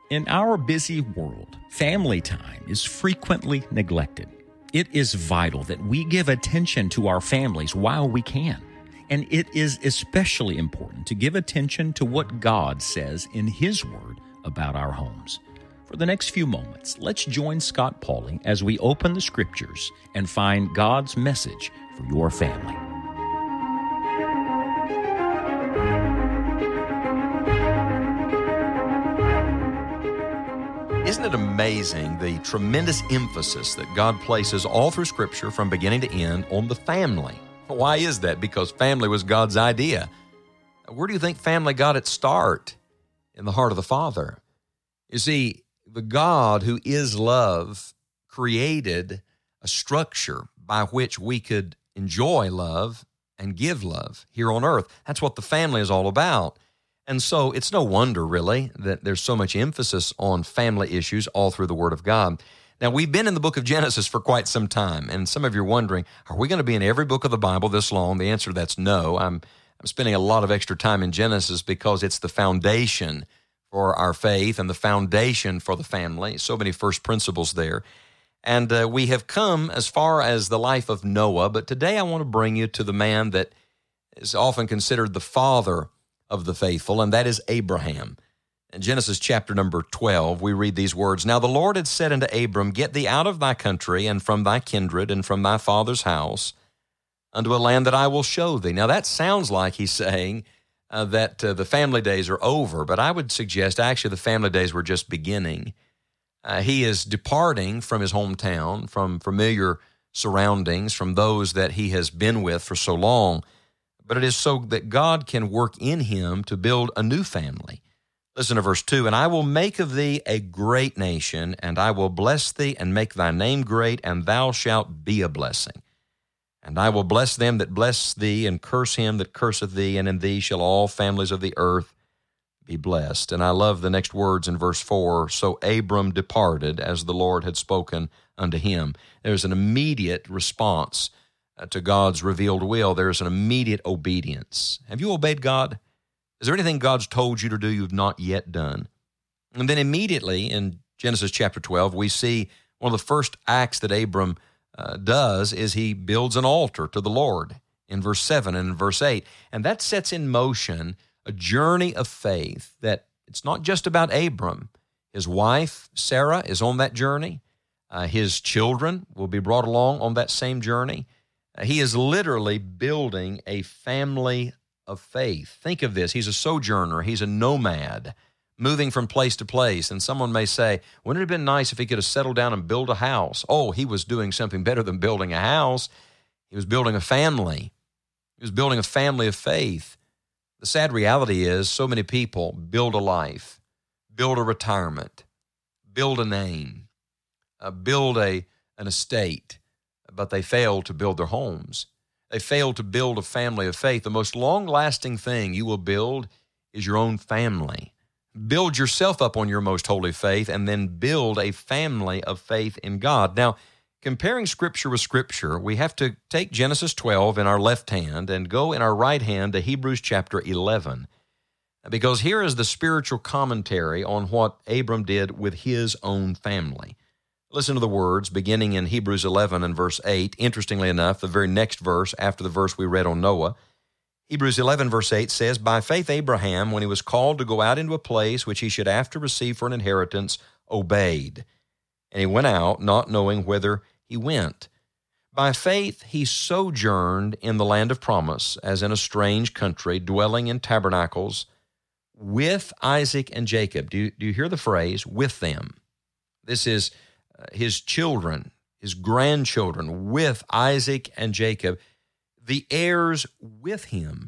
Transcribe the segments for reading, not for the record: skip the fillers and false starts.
In our busy world, family time is frequently neglected. It is vital that we give attention to our families while we can. And it is especially important to give attention to what God says in His Word about our homes. For the next few moments, let's join Scott Pauley as we open the Scriptures and find God's message for your family. Isn't it amazing the tremendous emphasis that God places all through Scripture from beginning to end on the family? Why is that? Because family was God's idea. Where do you think family got its start? In the heart of the Father. You see, the God who is love created a structure by which we could enjoy love and give love here on earth. That's what the family is all about. And so it's no wonder, really, that there's so much emphasis on family issues all through the Word of God. Now, we've been in the book of Genesis for quite some time, and some of you are wondering, are we going to be in every book of the Bible this long? The answer to that's no. I'm spending a lot of extra time in Genesis because it's the foundation for our faith and the foundation for the family. So many first principles there. And we have come as far as the life of Noah, but today I want to bring you to the man that is often considered the father of the faithful, and that is Abraham. In Genesis chapter number 12, we read these words, "Now the Lord had said unto Abram, Get thee out of thy country, and from thy kindred, and from thy father's house, unto a land that I will show thee." Now that sounds like he's saying that the family days are over, but I would suggest actually the family days were just beginning. He is departing from his hometown, from familiar surroundings, from those that he has been with for so long, but it is so that God can work in him to build a new family. Listen to verse 2, "And I will make of thee a great nation, and I will bless thee and make thy name great, and thou shalt be a blessing. And I will bless them that bless thee, and curse him that curseth thee, and in thee shall all families of the earth be blessed." And I love the next words in verse 4, "So Abram departed as the Lord had spoken unto him." There's an immediate response to God's revealed will. There's an immediate obedience. Have you obeyed God? Is there anything God's told you to do you've not yet done? And then immediately in Genesis chapter 12, we see one of the first acts that Abram does is he builds an altar to the Lord in verse 7 and in verse 8. And that sets in motion a journey of faith that it's not just about Abram. His wife, Sarah, is on that journey. His children will be brought along on that same journey. He is literally building a family of faith. Think of this. He's a sojourner. He's a nomad, moving from place to place. And someone may say, wouldn't it have been nice if he could have settled down and built a house? Oh, he was doing something better than building a house. He was building a family. He was building a family of faith. The sad reality is so many people build a life, build a retirement, build a name, build an estate, but they fail to build their homes. They fail to build a family of faith. The most long-lasting thing you will build is your own family. Build yourself up on your most holy faith and then build a family of faith in God. Now, comparing Scripture with Scripture, we have to take Genesis 12 in our left hand and go in our right hand to Hebrews chapter 11, because here is the spiritual commentary on what Abram did with his own family. Listen to the words beginning in Hebrews 11 and verse 8. Interestingly enough, the very next verse after the verse we read on Noah, Hebrews 11 verse 8 says, "By faith Abraham, when he was called to go out into a place which he should after receive for an inheritance, obeyed. And he went out, not knowing whither he went. By faith he sojourned in the land of promise, as in a strange country, dwelling in tabernacles with Isaac and Jacob." Do you hear the phrase, with them? This is his children, his grandchildren, with Isaac and Jacob, the heirs with him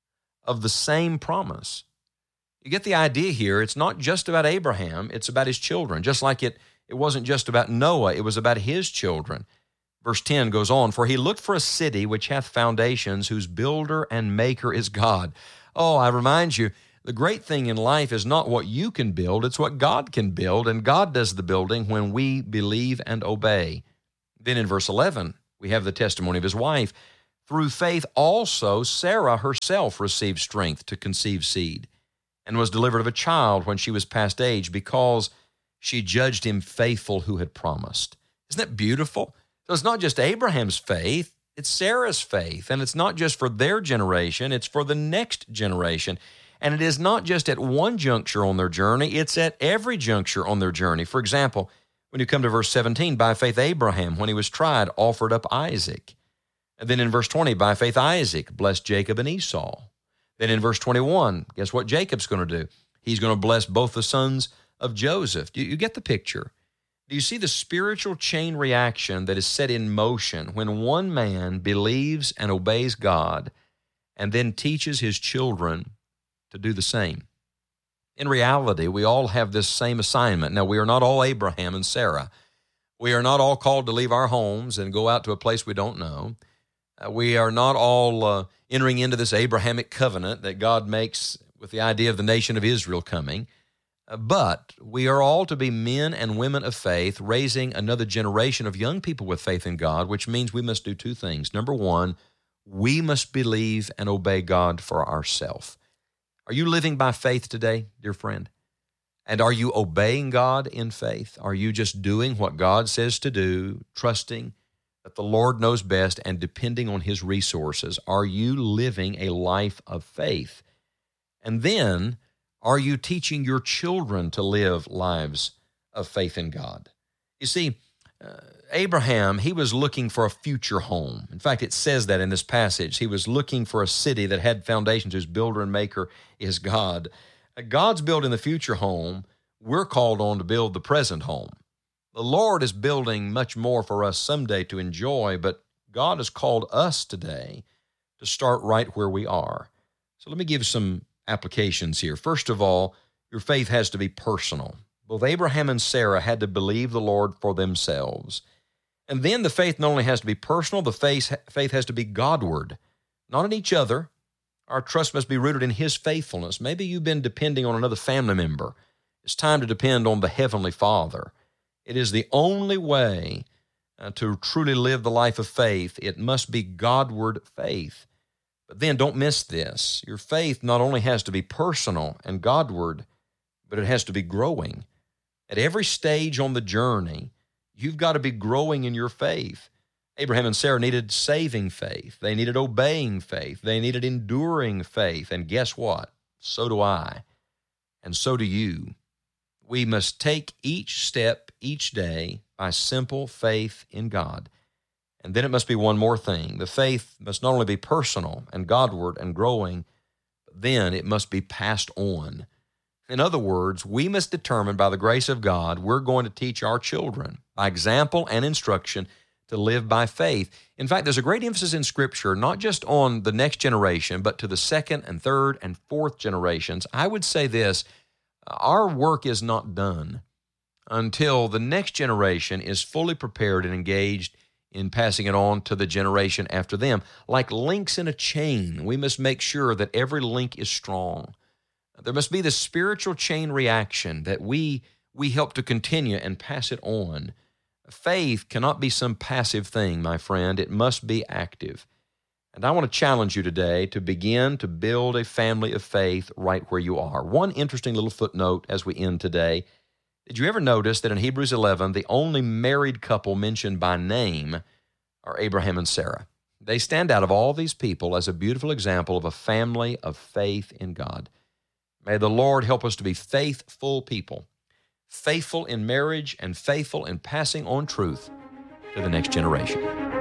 of the same promise. You get the idea here. It's not just about Abraham, it's about his children. Just like it wasn't just about Noah, it was about his children. Verse 10 goes on, "For he looked for a city which hath foundations, whose builder and maker is God." Oh, I remind you, the great thing in life is not what you can build, it's what God can build, and God does the building when we believe and obey. Then in verse 11, we have the testimony of his wife. "Through faith also Sarah herself received strength to conceive seed, and was delivered of a child when she was past age, because she judged him faithful who had promised. Isn't that beautiful? So it's not just Abraham's faith, it's Sarah's faith. And it's not just for their generation, it's for the next generation. And it is not just at one juncture on their journey, it's at every juncture on their journey. For example, when you come to verse 17, by faith Abraham, when he was tried, offered up Isaac. And then in verse 20, by faith Isaac blessed Jacob and Esau. Then in verse 21, guess what Jacob's going to do? He's going to bless both the sons of Joseph. Do you get the picture? Do you see the spiritual chain reaction that is set in motion when one man believes and obeys God and then teaches his children to do the same? In reality, we all have this same assignment. Now, we are not all Abraham and Sarah. We are not all called to leave our homes and go out to a place we don't know. We are not all entering into this Abrahamic covenant that God makes with the idea of the nation of Israel coming. But we are all to be men and women of faith, raising another generation of young people with faith in God, which means we must do two things. Number one, we must believe and obey God for ourselves. Are you living by faith today, dear friend? And are you obeying God in faith? Are you just doing what God says to do, trusting that the Lord knows best and depending on His resources? Are you living a life of faith? And then, are you teaching your children to live lives of faith in God? You see, Abraham, he was looking for a future home. In fact, it says that in this passage. He was looking for a city that had foundations, whose builder and maker is God. God's building the future home. We're called on to build the present home. The Lord is building much more for us someday to enjoy, but God has called us today to start right where we are. So let me give some applications here. First of all, your faith has to be personal. Both Abraham and Sarah had to believe the Lord for themselves. And then the faith not only has to be personal, the faith has to be Godward, not in each other. Our trust must be rooted in His faithfulness. Maybe you've been depending on another family member. It's time to depend on the Heavenly Father. It is the only way to truly live the life of faith. It must be Godward faith. But then don't miss this. Your faith not only has to be personal and Godward, but it has to be growing. At every stage on the journey, you've got to be growing in your faith. Abraham and Sarah needed saving faith. They needed obeying faith. They needed enduring faith. And guess what? So do I. And so do you. We must take each step each day by simple faith in God. And then it must be one more thing. The faith must not only be personal and Godward and growing, but then it must be passed on. In other words, we must determine by the grace of God, we're going to teach our children by example and instruction to live by faith. In fact, there's a great emphasis in Scripture, not just on the next generation, but to the second and third and fourth generations. I would say this, our work is not done until the next generation is fully prepared and engaged in passing it on to the generation after them. Like links in a chain, we must make sure that every link is strong. There must be the spiritual chain reaction that we help to continue and pass it on. Faith cannot be some passive thing, my friend. It must be active. And I want to challenge you today to begin to build a family of faith right where you are. One interesting little footnote as we end today. Did you ever notice that in Hebrews 11, the only married couple mentioned by name are Abraham and Sarah? They stand out of all these people as a beautiful example of a family of faith in God. May the Lord help us to be faithful people, faithful in marriage and faithful in passing on truth to the next generation.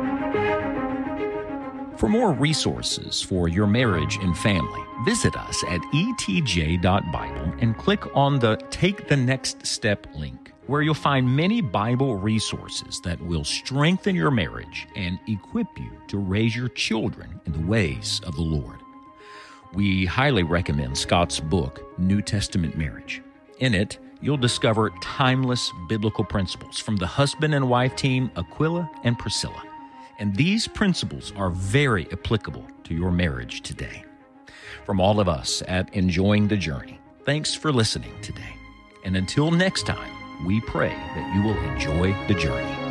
For more resources for your marriage and family, visit us at etj.bible and click on the Take the Next Step link, where you'll find many Bible resources that will strengthen your marriage and equip you to raise your children in the ways of the Lord. We highly recommend Scott's book, New Testament Marriage. In it, you'll discover timeless biblical principles from the husband and wife team Aquila and Priscilla. And these principles are very applicable to your marriage today. From all of us at Enjoying the Journey, thanks for listening today. And until next time, we pray that you will enjoy the journey.